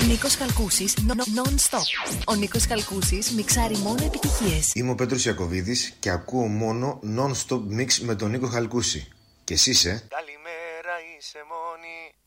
Νίκος Χαλκούσης, non-stop. Ο Νίκος Χαλκούσης μιξάρει μόνο επιτυχίες. Είμαι ο Πέτρος Ιακωβίδης και ακούω μόνο non-stop mix με τον Νίκο Χαλκούση. Και εσύ είσαι? Καλημέρα, είσαι μόνη.